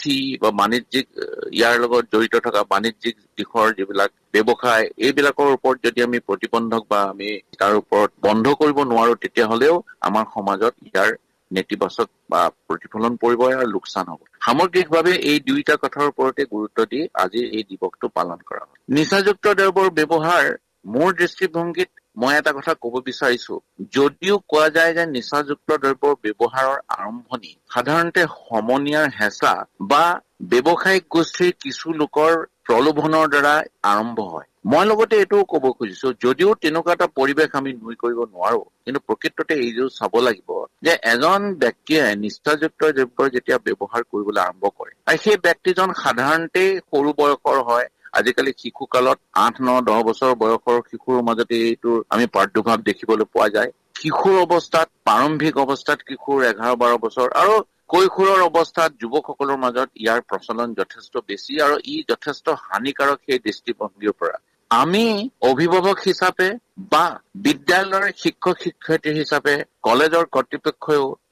গোষ্ঠী বা বাণিজ্যিক ইয়াৰ লগত জড়িত থকা বাণিজ্যিক দিশৰ যিবিলাক ব্যৱসায় এইবিলাকৰ ওপৰত যদি আমি প্ৰতিবন্ধক বা আমি তাৰ ওপৰত বন্ধ কৰিব নোৱাৰো তেতিয়াহ'লেও আমাৰ সমাজত ইয়াৰ নেতিবাচক বা প্ৰতিফলন পৰিব আৰু লোকচান হ'ব। সামগ্ৰিকভাৱে এই দুইটা কথাৰ ওপৰতে গুৰুত্ব দি আজি এই দিৱসটো পালন কৰা হয়। নিচাযুক্ত দ্ৰব্যৰ ব্যৱহাৰ মোৰ দৃষ্টিভংগীত মই এটা কথা ক'ব বিচাৰিছো, যদিও কোৱা যায় যে নিচাযুক্ত দ্ৰব্যৰ ব্যৱহাৰৰ আৰম্ভণি সাধাৰণতে সমনীয়াৰ হেঁচা বা ব্যৱসায়িক গোষ্ঠীৰ কিছু লোকৰ প্ৰলোভনৰ দ্বাৰা আৰম্ভ হয়। মই লগতে এইটোও ক'ব খুজিছো, যদিও তেনেকুৱা এটা পৰিৱেশ আমি নুই কৰিব নোৱাৰো, কিন্তু প্ৰকৃততে এইটো চাব লাগিব যে এজন ব্যক্তিয়ে নিচাযুক্ত দ্ৰব্য যেতিয়া ব্যৱহাৰ কৰিবলৈ আৰম্ভ কৰে আৰু সেই ব্যক্তিজন সাধাৰণতে সৰু বয়সৰ হয়। আজিকালি শিশুকালত 8, 9, 10 বছৰ বয়সৰ শিশুৰ মাজতে এইটোৰ আমি প্ৰাদুৰ্ভাৱ দেখিবলৈ পোৱা যায়। শিশুৰ অৱস্থাত, প্ৰাৰম্ভিক অৱস্থাত কিশোৰ 11, 12 বছৰ আৰু কৈশোৰৰ অৱস্থাত যুৱকসকলৰ মাজত ইয়াৰ প্ৰচলন যথেষ্ট বেছি আৰু ই যথেষ্ট হানিকাৰক সেই দৃষ্টিভংগীৰ পৰা। আমি অভিভাৱক হিচাপে বা বিদ্যালয়ৰ শিক্ষক শিক্ষয়িত্ৰী হিচাপে কলেজৰ কৰ্তৃপক্ষইও